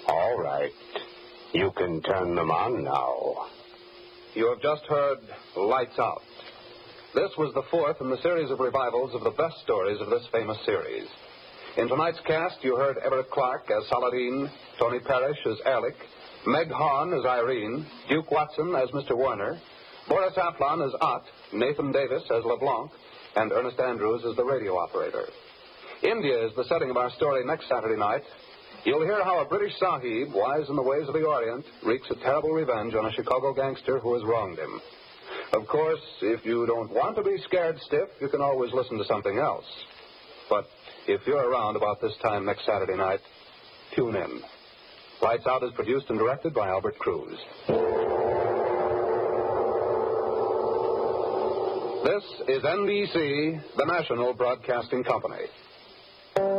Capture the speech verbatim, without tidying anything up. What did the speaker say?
All right. You can turn them on now. You have just heard Lights Out. This was the fourth in the series of revivals of the best stories of this famous series. In tonight's cast, you heard Everett Clark as Saladin, Tony Parrish as Ehrlich, Meg Hahn as Irene, Duke Watson as Mister Werner, Boris Aplon as Ott, Nathan Davis as LeBlanc, and Ernest Andrews as the radio operator. India is the setting of our story next Saturday night. You'll hear how a British Sahib, wise in the ways of the Orient, wreaks a terrible revenge on a Chicago gangster who has wronged him. Of course, if you don't want to be scared stiff, you can always listen to something else. But if you're around about this time next Saturday night, tune in. Lights Out is produced and directed by Albert Cruz. This is N B C, the National Broadcasting Company.